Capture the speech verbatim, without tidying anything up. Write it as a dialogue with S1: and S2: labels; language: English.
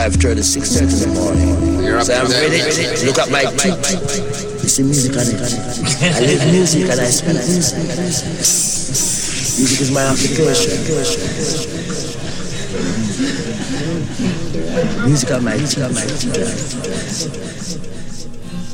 S1: five thirty, six thirty in the morning.
S2: You're up
S1: So I'm
S2: there.
S1: ready. Look at my teeth. It's the music on it. I live music and I speak music. Music is my application. Music on my teeth.